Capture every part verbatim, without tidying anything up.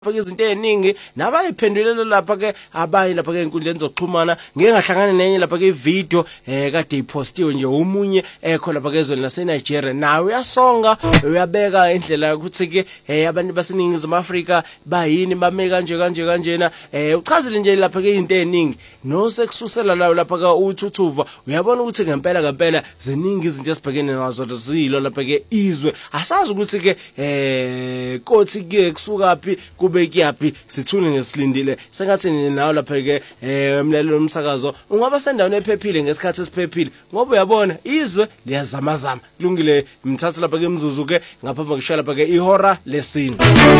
Phaka izinto eziningi nabayiphendulelo lapha ke abanye lapha ke inkundleni zokuxhumana ngeke ngahlangana nenye lapha ke video eh kade ipostiwe nje umunye ekho lapha ke ezweni lase Nigeria nawe uyasonga uyabeka indlela ukuthi ke eh abantu baseningizimu Afrika bayini bame kanje kanje kanjena eh uchazile nje lapha ke izinto eziningi no sekususela lawo lapha ka uthuthuva uyabona ukuthi ngempela ngempela ziningi izinto esibhekene nazo zilo lapha ke izwe asazi ukuthi ke eh kothi ke kusuka phi kube kuyaphi sithule ngesilindile sengathi nawo lapha ke emlalelo umsakazo ungaba sendaweni ephephile ngesikhathi esiphephile ngoba uyabona izwe liyazamazama kulungile mthatha lapha ke emzuzu ke ngapha ngishaya lapha ke ihora lesine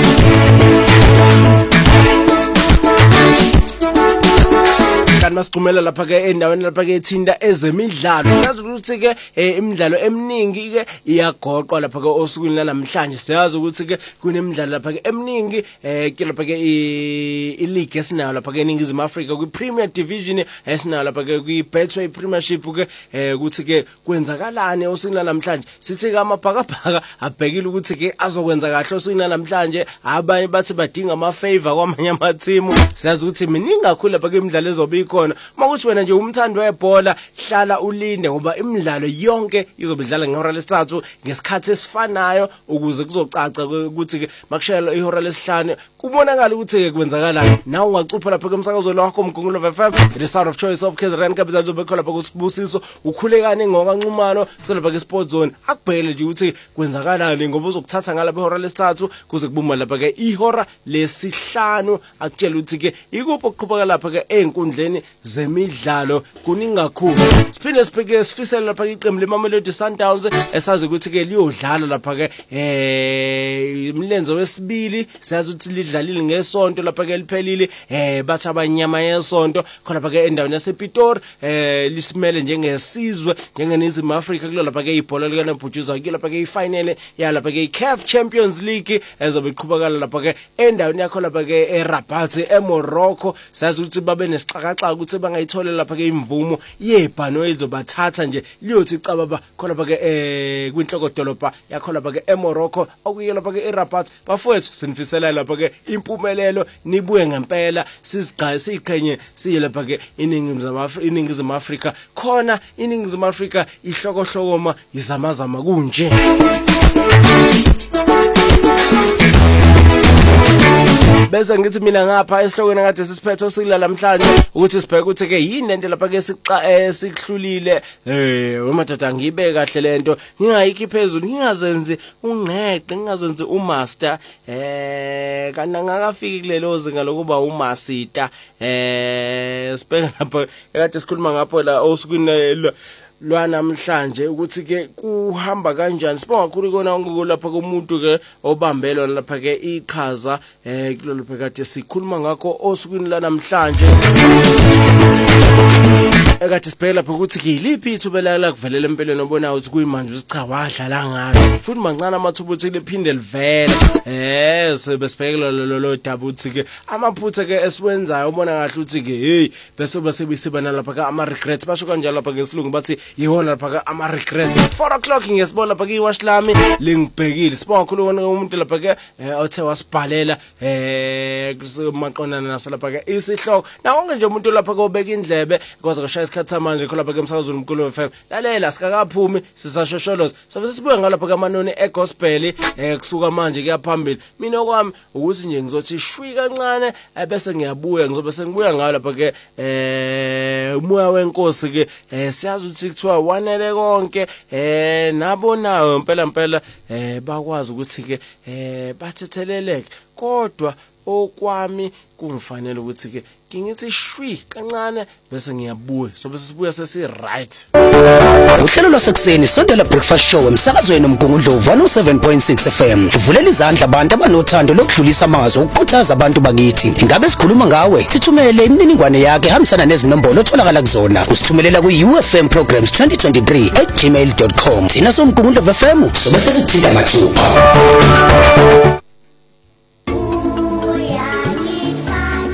kan masiqhumela lapha ke endaweni lapha ke ethinda ezemidlalo siyazi ukuthi ke imidlalo eminingi ke iyagoqwa lapha ke osukwini namhlanje siyazi ukuthi ke kunemidlalo lapha ke eminingi eh ke lapha ke i league esinayo lapha ke eNingizimu Afrika kwi Premier Division esinayo lapha ke kwi Betway Premiership ke eh ukuthi ke kwenzakalani osukwini namhlanje sithi ke amabhakabhaka abhekile ukuthi ke azokwenza kahle osukwini namhlanje abanye bathi badinga ama favor kwamanye ama team siyazi ukuthi miningi kakhulu lapha ke imidlalo ezobe khona makuthi wena nje umthandi webhola hlala ulinde ngoba imidlalo yonke izobidlala ngehora lesithathu ngesikhathi esifanayo ukuze kuzocaca ukuthi ke makushayela ihora lesihlanu kubonakala ukuthi ke kwenzakalani nawe ungacupha lapha kumsakazo wakho umgungulo F M the sound of choice of K Z N Capital zobekho lapha kusibusiso ukhulekane ngokanxumano selapha ke sport zone akubhekele nje ukuthi kwenzakalani ngoba uzokuthatha ngalapha ihora lesithathu kuze kubuma lapha ke ihora lesihlanu akutshela ukuthi ke ikuphi okuqhubeka lapha ke enkundleni zemidlalo kuningi kakhulu siphinde sibheke sifisela lapha iqembu leMamelodi Sundowns esazi ukuthi ke liyodlala lapha ke eh imlenzo wesibili siyazi ukuthi lidlalile ngesonto lapha ke liphelile eh bathi abanyama yesonto khona lapha ke endaweni yasePitori eh lisimele njengesizwe njengeNingizimu Afrika kulo lapha ke ibhola likana Bhujuza kulo lapha ke ifinal ya lapha ke iCAF Champions League ezobe iqhubakala lapha ke endaweni yakho lapha ke eRabat eMorocco siyazi ukuthi babe nesixakaxa ukuthi bangayithola lapha ke imvumo yebhano elizobathatha nje liyothi cababa khona lapha ke eh kwinhloko dolobha yakho lapha ke eMorocco okuye lapha ke eRabat bafowethu sinifisela lapha ke impumelelo nibuye ngempela sizigqaye siqhenye siye lapha ke iningizimu Afrika iningizimu Afrika khona iningizimu Afrika ihloko hlokoma izamazama kunje bese ngithi mina ngapha esihlokweni kade sisiphethe osikila namhlanje ukuthi sibheke ukuthi ke yini lento lapha ke sixa sikuhlulile eh umadoda ngibe kahle lento ngingayikhi phezulu ngingazenzi ungqeqe ngingazenzi umaster eh kana ngakafiki kulelo zinga lokuba umaster eh sibheka lapha kade sikhuluma ngapho la osukwini lwanamhlanje ukuthi ke kuhamba kanjani sibonga kakhulu kona ngokulapha komuntu ke obambelwa lapha ke iqhaza eh kulolu phekade sikhuluma ngakho osukwini lanamhlanje ekade sibheka lapha ukuthi ke iliphi ithubela la kuvelela empelweni obona ukuthi kuyimanje usicha wadlala ngayo futhi mancane amathuba ukuthi liphinde livela eh sebesibhekela lo daba ukuthi ke amaphutha ke esiwenzayo ubona kahle ukuthi ke hey bese basebisibana lapha ka ama regrets basho kanjalo lapha ngesilungu bathi yihona lapha ka ama regrets four o'clock ngesibona lapha ke iwash lami lingibhekile sibonga kakhulu wona umuntu lapha ke othe wasibhalela eh maqonana nasalapha ke isihloko na wonke nje umuntu lapha ke obeka indlebe kwaze kwashaya isikhathi manje khona lapha ke emsakazweni umkhulu F M lalela sikakaphumi sisashosholoza sabe sibuye ngalapha ka manoni egospel eh kusuka manje kuyaphambili mina okwami ukuthi nje ngizothi shwi kancane bese ngiyabuya ngizobe sengibuya ngayo lapha ke eh umoya wenkosi ke siyazi ukuthi kuthiwa wanele konke eh nabonayo impela impela eh bakwazi ukuthi ke eh bathetheleleke kodwa okwami kungifanele ukuthi ke ngithi shwi kancane bese ngiyabuya so bese sibuya sesi right uhlelo lwasekuseni sondela breakfast show emsakazweni nomgungundlovu one oh seven point six F M uvulela izandla abantu abanothando lokudlulisa amazwi ukukhuthaza abantu bakithi ingabe sikhuluma ngawe sithumele imininingwane yakhe hambisana nezinombolo otholakala kuzona usithumelela ku U F M programs twenty twenty-three at gmail dot com thina somgungundlovu F M so bese sithinta mathupha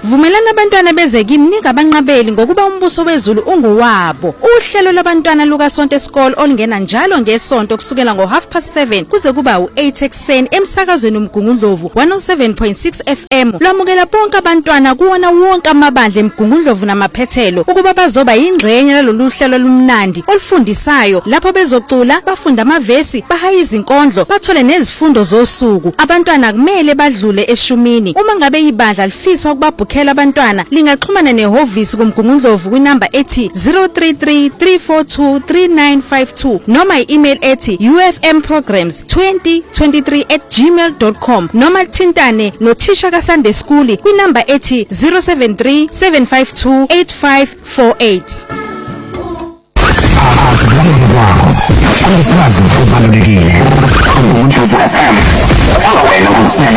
vumelana abantwana beze kimi ningabanqabeli ngokuba umbuso wezulu ungowabo. Uhlelo labantwana luka Sonke School olungena njalo ngesonto kusukela ngo half past seven kuze kuba u eight ekseni emsakazweni uMgungundlovu one oh seven point six F M. Lamukela bonke abantwana kuwona wonke amabandla eMgungundlovu namaphethelo ukuba bazoba yingxenye lalolu hlelo lumnandi olufundisayo lapho bezocula, bafunda amavesi, bahaye izinkondlo, bathole nezifundo zosuku. Abantwana kumele badlule eshumini. Uma ngabe ibandla lifisa ukubabhukhela abantwana lingaxhumana nehovisi kuMgungundlovu kwinamba ethi zero three three three four two three nine five two noma i-email ethi u f m programs twenty twenty-three at gmail dot com noma thintane nothisha kaSunday School kwinamba ethi zero seven three seven five two eight five four eight. Angisazi ukubalulekile. Umuntu F M. Wena ukusela